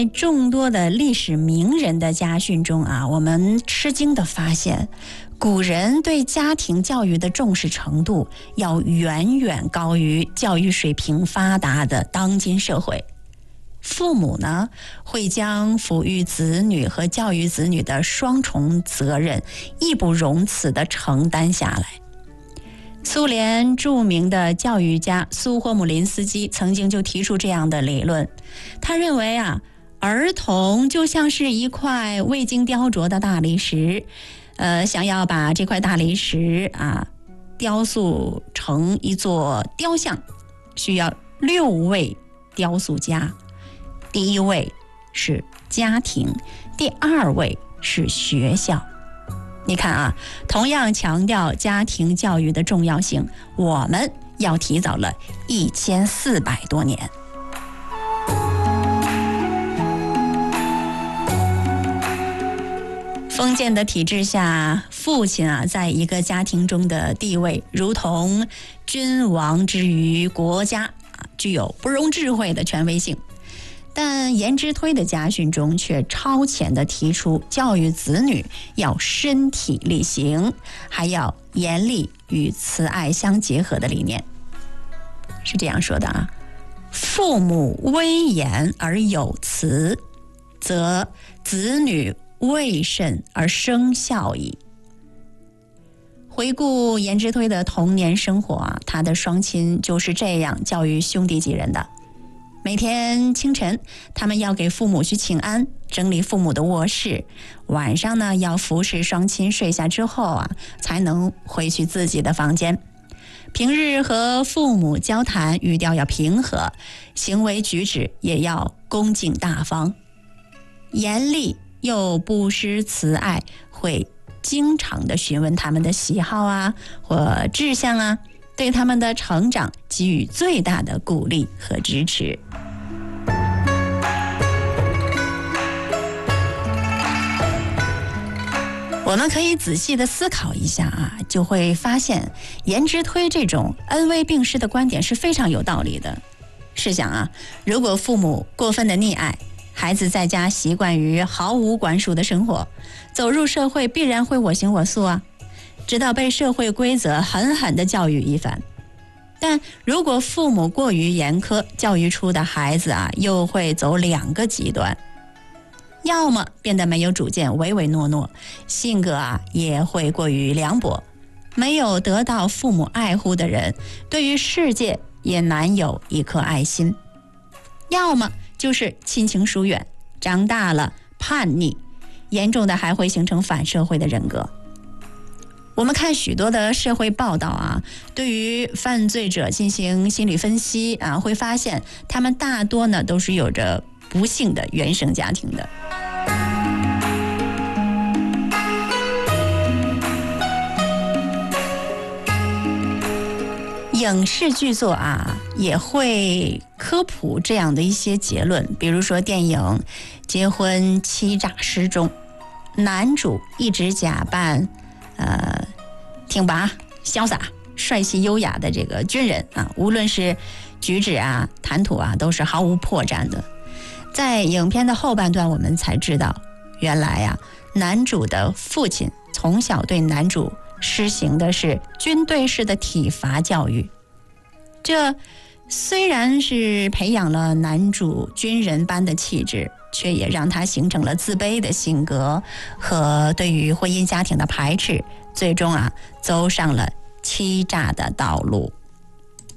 在众多的历史名人的家训中啊，我们吃惊地发现，古人对家庭教育的重视程度要远远高于教育水平发达的当今社会。父母呢，会将抚育子女和教育子女的双重责任义不容辞地承担下来。苏联著名的教育家苏霍姆林斯基曾经就提出这样的理论，他认为啊，儿童就像是一块未经雕琢的大理石，想要把这块大理石啊雕塑成一座雕像，需要6位雕塑家。第一位是家庭，第2位是学校。你看啊，同样强调家庭教育的重要性，我们要提早了1400多年。封建的体制下，父亲啊，在一个家庭中的地位如同君王之于国家，具有不容置喙的权威性。但颜之推的家训中却超前地提出，教育子女要身体力行，还要严厉与慈爱相结合的理念。是这样说的啊：父母威严而有慈，则子女畏慎而生孝矣。回顾颜之推的童年生活啊，他的双亲就是这样教育兄弟几人的。每天清晨，他们要给父母去请安，整理父母的卧室；晚上呢，要服侍双亲睡下之后啊，才能回去自己的房间。平日和父母交谈语调要平和，行为举止也要恭敬大方，严厉又不失慈爱，会经常的询问他们的喜好啊或志向啊，对他们的成长给予最大的鼓励和支持。我们可以仔细的思考一下啊，就会发现颜之推这种恩威并施的观点是非常有道理的。试想啊，如果父母过分的溺爱，孩子在家习惯于毫无管束的生活，走入社会必然会我行我素啊，直到被社会规则狠狠地教育一番。但如果父母过于严苛，教育出的孩子啊，又会走2个极端，要么变得没有主见，唯唯诺诺，性格啊也会过于凉薄。没有得到父母爱护的人，对于世界也难有一颗爱心。要么就是亲情疏远，长大了叛逆，严重的还会形成反社会的人格。我们看许多的社会报道啊，对于犯罪者进行心理分析啊，会发现他们大多呢都是有着不幸的原生家庭的。影视剧作啊，也会科普这样的一些结论，比如说电影《结婚欺诈师》中，男主一直假扮挺拔、潇洒、帅气、优雅的这个军人啊，无论是举止啊、谈吐啊，都是毫无破绽的。在影片的后半段，我们才知道，原来啊，男主的父亲从小对男主施行的是军队式的体罚教育。这虽然是培养了男主军人般的气质，却也让他形成了自卑的性格和对于婚姻家庭的排斥，最终啊走上了欺诈的道路。